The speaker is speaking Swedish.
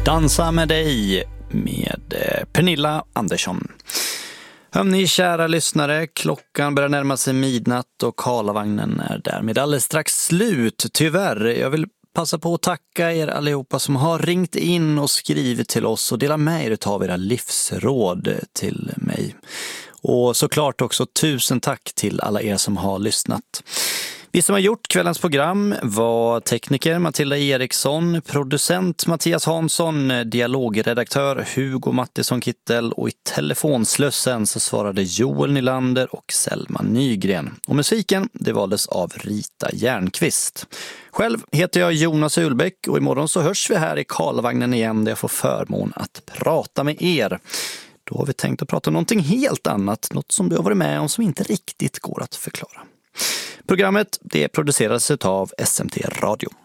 Dansa med dig med Pernilla Andersson. Hörni, kära lyssnare, klockan börjar närma sig midnatt och Karlavagnen är därmed alldeles strax slut. Tyvärr, jag vill passa på att tacka er allihopa som har ringt in och skrivit till oss och delat med er av era livsråd till mig. Och såklart också tusen tack till alla er som har lyssnat. Vi som har gjort kvällens program var tekniker Matilda Eriksson, producent Mattias Hansson, dialogredaktör Hugo Mattisson Kittel och i telefonslössen så svarade Joel Nylander och Selma Nygren. Och musiken det valdes av Rita Järnqvist. Själv heter jag Jonas Ulbäck och imorgon så hörs vi här i Karlavagnen igen där jag får förmån att prata med er. Då har vi tänkt att prata om någonting helt annat, något som du har varit med om som inte riktigt går att förklara. Programmet det produceras av SMT Radio.